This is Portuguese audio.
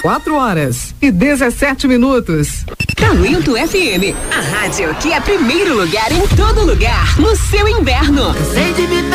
4h17. Talento FM, a rádio que é primeiro lugar em todo lugar, no seu inverno. Sei de viver